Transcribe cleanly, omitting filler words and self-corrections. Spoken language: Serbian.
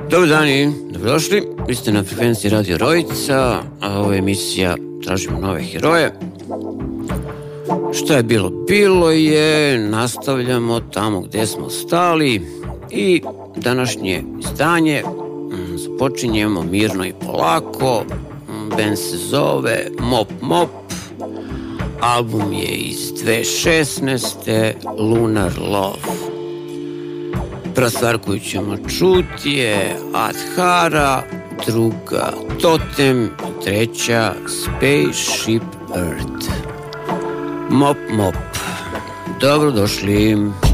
Dobar dan i dobrodošli. Vi ste na frekvenciji Radio Rojica, a ovo je emisija Tražimo nove heroje. Šta je bilo? Bilo je, nastavljamo tamo gde smo stali i današnje izdanje započinjemo mirno i polako. Band se zove Mop Mop, album je iz 2016. Lunar Love. Prva stvar koju ćemo čuti je Adhara, druga Totem, treća Spaceship Earth. Mop Mop, dobrodošli.